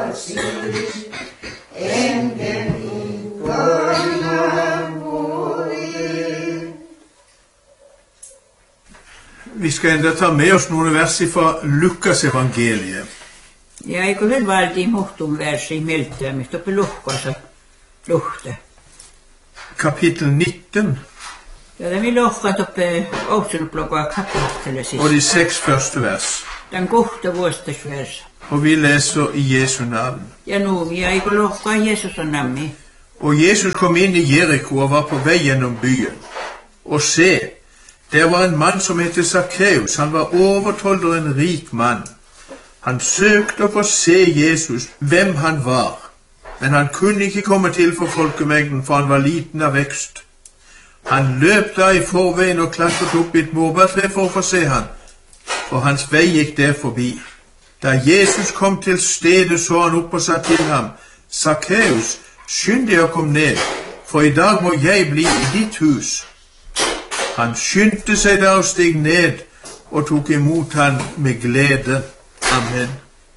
precis enden i början vår. Vi skal enda ta med oss noen vers fra Lukas evangeliet. Ja eikö vel valtiin muhtun versi miltämistä oppi luhkossa luhte. Kapittel 19 Ja det vi lohkat oppi Outsunuplokoa kapittele siis. og de 6 første vers. Den kohta vuostasvers. Og vi leser i Jesu navn. Ja nuumi ja eikö lohkaa Jesus on nammi. Og Jesus kom inn i Jericho og var på vei gjennom byen. Og se, der var en mann som het Zacchaeus. Han var overtolder og en rik mann. Han søkte å få se Jesus, hvem han var. Men han kunne ikke komme til for folkemengden, for han var liten av vekst. Han løp da i forveien og klatret opp i et morbærtre for å få se han, for hans vei gikk der forbi. Da Jesus kom til stedet, så han opp og sa til ham, Zacchaeus, skynd deg å komme ned, for i dag må jeg bli i ditt hus. Han skyndte seg da og steg ned og tok imot han med glede. Amen.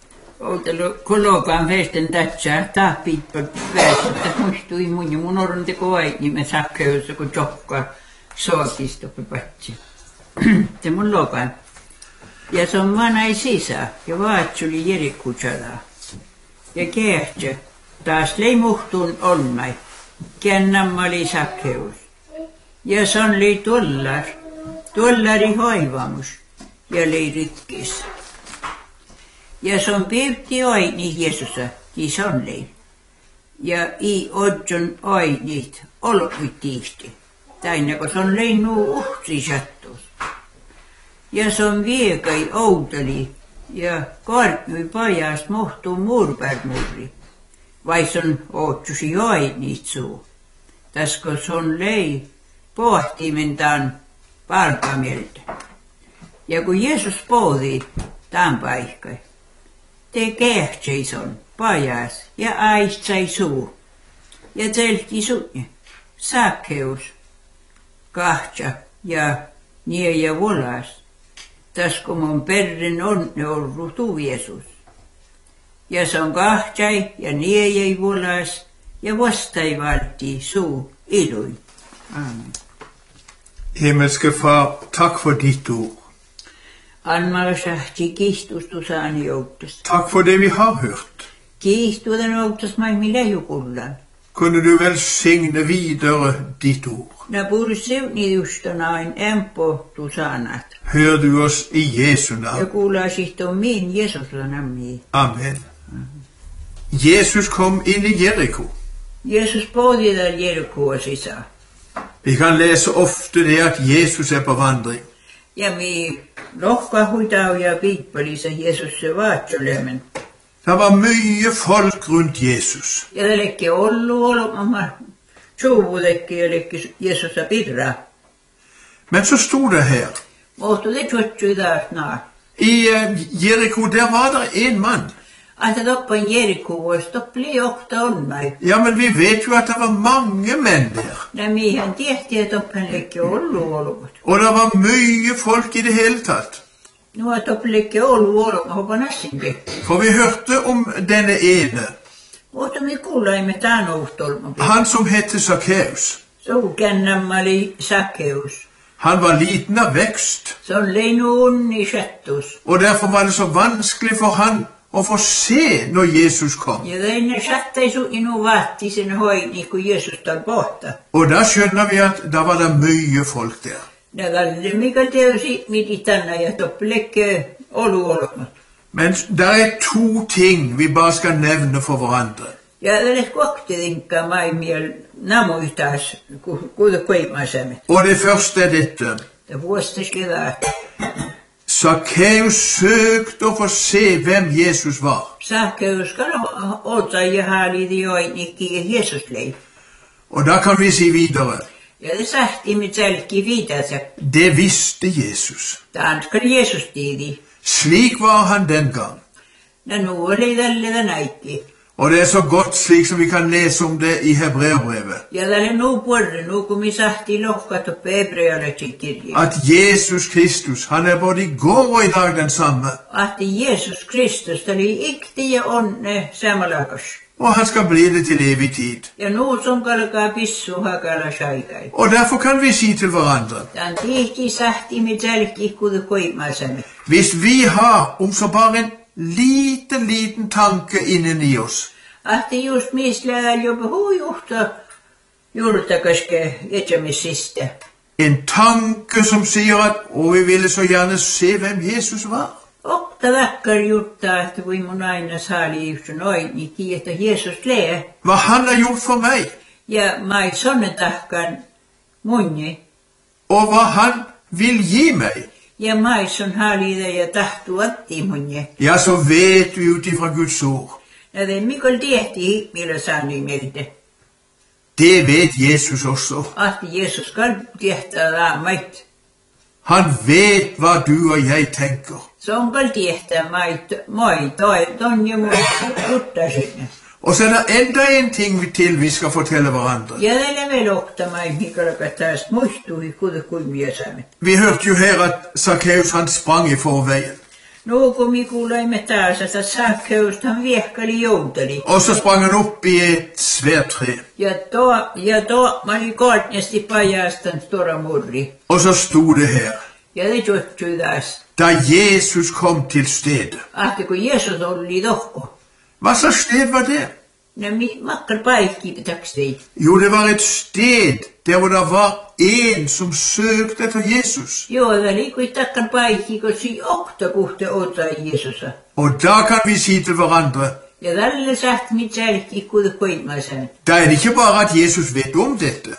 Kolokaan veisten tatsaa taappiippa väestä muistui mun orunte koaini me Zacchaeus kun jokka sookistoppi patsi. Se mun lokan. Ja se on vanai sisä ja vaatsuli Jerikutsala. Ja kehtsä taas lei muhtun onnai. Kennammali Zacchaeus. Ja se on lei tuollari hoivamus ja lei rikkis. Ja se on pyyhti aini Jeesusa, kiis on lei. Ja i odjon ainit olkuit tiihti. Täinä kun se on lei nuu uhti sattus. Ja se on viekai outali ja kartnui pajast muhtuu murpärmurri. Vai se on ootsusi ainit suu. Täskö se on lei pohtimentaan palkamieltä. Ja kun Jeesus pohti tämän paikkai, te kehtseison pajas ja aistsai suu. Ja telti sunne, Zacchaeus, kahtsa ja nie ja volas. Täskö mun perren onne ollu tuu Jeesus. Ja se on kahtsai ja nie ja volas ja vastai valti suu ilui. Amen. Himmelske Far, takk for ditt ord. Anmalasahti kiistustu saani joutus. Takk for det vi har hørt. Kiistuuden joutus maimi läjukullan. Kunne du velsigne videre ditt ord. Na pursivni justanain empohtu saanat. Hør du oss i Jesu Ja navn. kuulasit on min Jeesuslanammi. Amen. Jesus kom inn i Jericho. Jeesus pohti där Jerikoa sisä. Vi kan lese ofte det at Jesus er på vandring. Ja mi lohkahuitau ja piippalisa Jeesus se vaatsolemen. Det var mye folk rundt Jesus. Ja det lekki ollu olomama. Suuvudekki ja lekki Jeesusa pirra. Men så sto det her. Mohtu te tjotsui taas naa. I Jericho, der var der en mann. Anta toppan Jerikoa, stoppli johta onnai. Ja, men vi vet jo at det var mange menn der. Ja mihän tiehti, että toppan lekki ollu olomat. Og det var mye folk i det hele tatt. Nu har toppelekki ollu oloma hopa nassinke. For vi hørte om denne ene. Mutta me kuulaimme tämän uhtolma. Han som hette Zacchaeus. Så kennammali Zacchaeus. Han var liten av vekst. Se on leinu unni sattus. Og derfor var det så vanskelig for han å få se når Jesus kom. Ja teine sattaisu inu vaatti sen hoini, kun Jeesus tar pohta. Og da skjønner vi at da var det mye folk der. Ja kalle mikä teosi miti tänne ja toppelekki olu olomat. Men det er 2 ting vi bare skal nevne for hverandre. Ja edes koktelinkka maimiel namuitas, kuinka koimasamet. Og det første er dette. Ja vuostaskedaa. Zacchaeus søkte å få se hvem Jesus var. Zacchaeus kan ota ja haalidi joinikki ja Jeesus lei. Og da kan vi si videre. Ja det sahti mit selki viitansa. Det visste Jesus. Tanskal Jeesus tiidi. Slik var han den gang. Ja nu oli tälle näikki. Og det så godt slik som vi kan lese om det i Hebreerbrevet. Ja tälle nuu puolelle, nuu kun mi sahti lohkat op hebrealaisen kirje. At Jesus Kristus, han både i går og i dag den samme. Ahti Jeesus Kristus, tali ikti ja onne samalakas. Og han skal bli det til evig tid. Ja nuu som kalkaa pissu hakala shaikai. Og derfor kan vi si til hverandre. Tän tihti sahti mi tälki kudu koimasame. Hvis vi har om så bare en liten tanke innen i oss. Ahti just mislägä jopa huijuhta juurtakaske etsämissistä. En tanke som sier at, vi ville så gjerne se hvem Jesus var. Okta väkkar juttaa, että kui mun aina saali just noin, niin kiitos Jeesus lee. Hva han har gjort for meg. Ja mai sonne tahkan munni. Og hva han vil gi meg. Ja mai son haalida ja tahtu atti munni. Ja, så vet vi ut ifra Guds ord. Ja det mikol tiehti millä saani mieltä. Det vet Jesus også. Ahti Jeesus skal tiehtää laamait. Han vet hva du og jeg tenker. Se on kal tiehtää moi ton ja muu juttaa sinne. Og så det enda en ting til vi skal fortelle hverandre. Ja tälle vielä okta mai mikalaka taas muistui kudu kuimia saamme. Vi hørte jo her at Zacchaeus han sprang i forveien. No kun mi kuulaimme taas, että Zacchaeus han viehkali jouteli. Og så sprang han opp i et svært tre. Ja mä olin kootnesti pajastan stora murri. Og så stod det her. Ja det tjottui taas. Da Jesus kom til stedet. Ahti kun Jeesus oli tohko. Hva slags sted var det? No makkar paikki pitäksei. Jo, det var et sted der hvor der var en som søkte etter Jesus. Joo, det liikkui takkar paikki, kun si okta kuhte ota Jeesusa. Og da kan vi si til hverandre. Ja tälle saht mit sälki kudu koimaisen. Da er det ikke bare at Jesus vet om dette.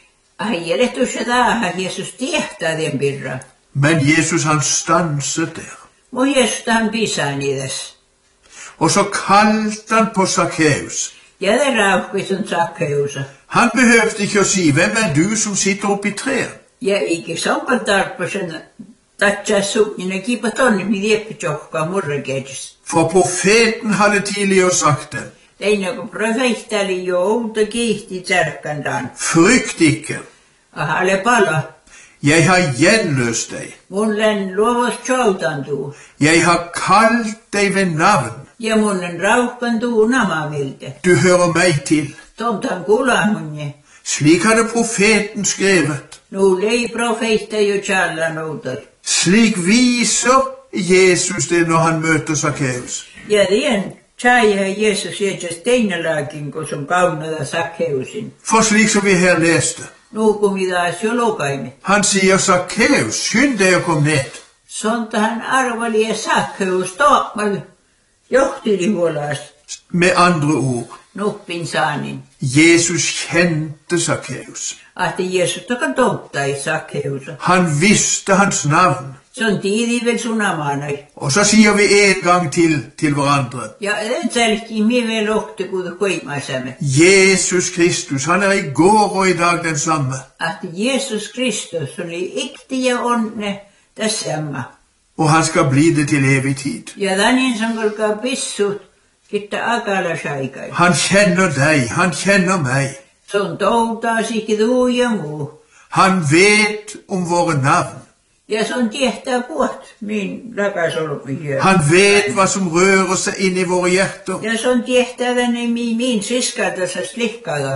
Ai, ja lehtussa taaha Jeesus tiehtää den birra. Men Jesus han stanset der. Mun Jeesus han pisani tässä. Og så kalte han på Zacchaeus. Ja det rauhkui sun Zacchaeusa. Han behøvde ikke å si, hvem er du som sitter oppe i treet? Ja ikke sankal tarppasen tatsaa sunnina kipa tonne mi dieppijohkaa murrekeetis. For profeten hadde tidligere sagt det. Teina kun profeettali jo outa kiihti tsärkkandan. Frykt ikke. Aha, ale pala. Jeg har gjenløst deg. Mun län luovas joutantuu. Jeg har kalt deg ved navn. Ja mun län rauhkantuu namaviltä. Du hører meg til. Tomtan kulamunne. Slik hadde profeten skrevet. Nu lei profeetta jo tjallan outar. Slik viser Jesus det når han møter Zacchaeus. Ja rien tjaiha Jeesus jätsäs teinalaakin, kun sun kaunada Zaccheusin. For slik som vi her leste. Nu kun mi taas jo lokaimet. Han sier, Zacchaeus, skynd deg å komme ned. Sonta han arvali ja Zaccheus toopmal johtili huolas. Med andre ord, Nuppin saanin. Jesus kjente Zacchaeus. Ahti Jeesus takan touttai Zaccheusa. Han visste hans navn. Se on tiidivel sun amanai. Og så sier vi en gang til hverandre. Ja en sälki mi vel okte kudu koimasamme. Jesus Kristus, han er i går og i dag den samme. Ahti Jeesus Kristus oli ikti ja onne tässämma. Og han skal bli det til evig tid. Ja tänin som kulkaa pissut kitta akala shaikai. Han kjenner deg, han kjenner meg. Sun toutaa sikki tuu ja muu. Han vet om våre navn. Ja sun tiehtää puot min rakasolmi hier. Han vet hva som rører seg inn i våre hjerter. Ja sun tiehtää tänne min siskadassa slikkada.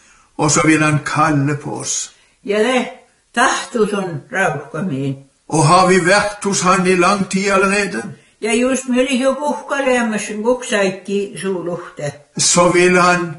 Og så vil han kalle på oss. Ja det tahtu sun rauhkamiin. Og har vi vært hos han i lang tid allerede, Ja just me oli jo kuhkaleemmas kuksaikki suuluhte. så vil han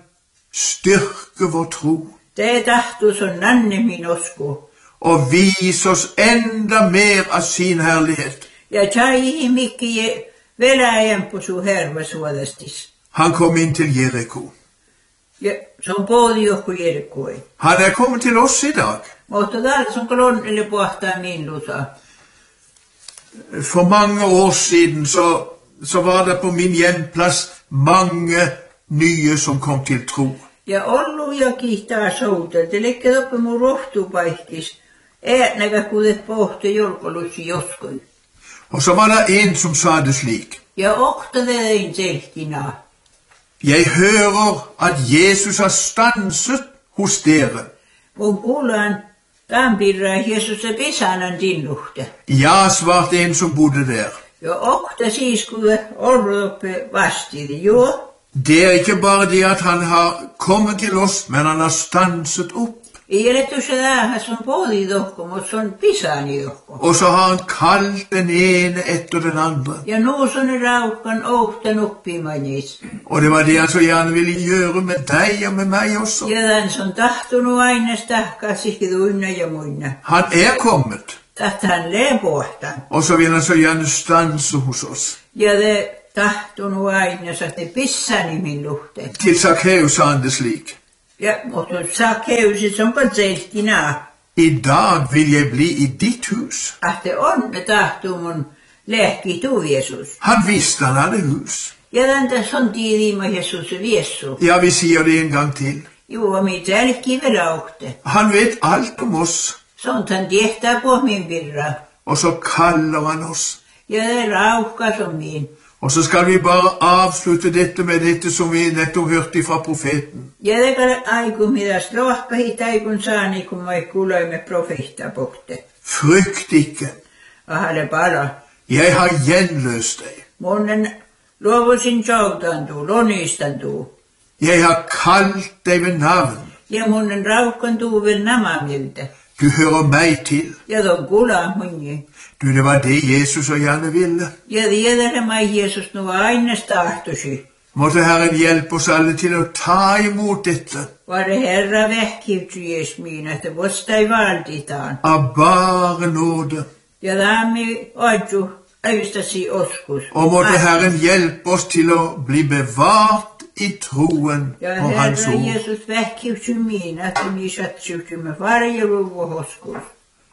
styrke vår tro. Det tahtu sun nanne min osku. Og vise oss enda mer av sin herlighet. Ja tjai mikki Venäjän pusu herva suodastis. Han kom inn til Jericho. Ja se on poodi johku Jerikoi. Han er kommet til oss i dag. Mutta täällä sun kolonnelle pohtaa niin lusa. For mange år siden så var det på min hjemplass mange nye som kom til tro. Ja ollu ja kiihtää soutel. Te lekkät oppe mun rohtupaikkis. Äänäkä kudet pohte jolkolussi joskoi. Og så var det en som sa det slik. Ja okta det ein selkina. Jeg hører at Jesus har stanset hos dere. Mun kuulen tämän pirraa Jeesuksen pisanan tinnuhta. Ja, svarte en som bodde der. Ja okta siis kun orroppe vastidi, joo. Det er ikke bare det at han har kommet til oss, men han har stanset opp. Ei ole tuossa tähän sun pohdi tohko, mutta se on pisani tohko. Og så har han kalt den ene etter den andre. Ja nuusun raukkan ohtan oppimanis. Og det var det han så gjerne ville gjøre med deg og med meg også. Ja tän sun tahtunut aina stahkasikin tuinna ja muina. Han er kommet, Tahtan lepohta. og så vil han så gjerne stanse hos oss. Ja det tahtunut aina sahti pissani min luhteen. Til Sakkeus sa han det slik. Ja, mutta Sakkeus on patseistina. I dag vil jeg bli i ditt hus. Ahte on tahtuu mun lehki tuu Jeesus. Han visste han hadde hus. Ja tän on tiiviima Jeesus viessu. Ja, vi sier det en gang til. Joo, mitä älkki veraukte. Han vet alt om oss, Sånt han tietää på min virra. og så kaller han oss. Ja det raukka som min. Og så skal vi bare avslutte dette med dette som vi nettopp hørte fra profeten. Ja det kan aiku midas lohkahi taikun saani, kun mä kuuloimme profeetta pohte. Frykt ikke. Ahale pala. Jeg har gjenløst deg. Monen luovusin joutantuu, lonistantuu. Jeg har kalt deg ved navn. Ja monen raukkantuu vel namamilta. Du hører meg til. Ja ton kula munni. Du, det var det Jesus så gjerne ville. Ja tiedän mä Jeesus nu aina tahtosi. Måtte Herren hjelpe oss alle til å ta imot dette. Var det Herra vähkiytyjes min, että vostai valtitaan. Av bare nåde. Ja dami oju äystasi oskus. Og måtte Herren hjelpe oss til å bli bevart i troen Ja på Hans Herra ord. Jeesus vähkiyty min, että mi satsykymme varje luvu hoskus.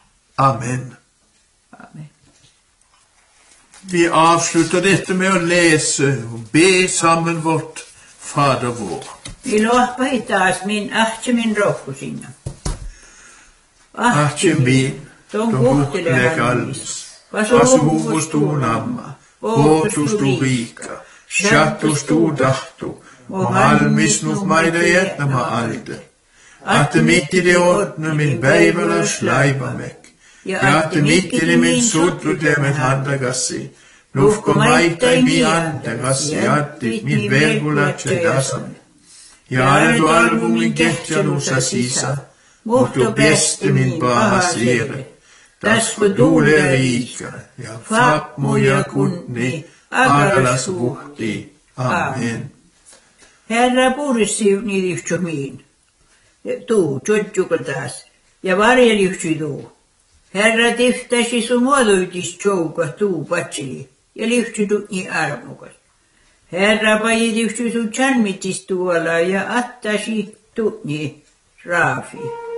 Amen. Amen. Vi avslutter dette med å lese og be sammen vårt Fader vår. Vi lohpai taas min ahtse min rohkusinna. Ahtse min, ton ton kuhtele kallis. Vasu Vasuvus tu namma, votus tu riika, shatus tu dahtu, og halmis nu meide jätnama alde. Atte mitt i det åtne min beivala sleiva mek. Ja atte mitt i det min sudlu temet handagassi. Nufko maittai mi antagassi attit min vergula tsedasam. Ja aletu alvu min kehtjalusa sisa, mutta beste min paha siere. Täskö tuulee riika, ja fapmu ja kunni, agalas vuhti. Amen. Herra purissi niidyhtsö min. Tuu, tjotjuko taas. Ja varjelyhtsy tuu. Herra tiftäsi sun muodoitis tjouka tuu patsili. Ja lyhtsy tutni armokas. Herra pajityhtsy sun chanmitis tuolla ja attasi tutni raafi.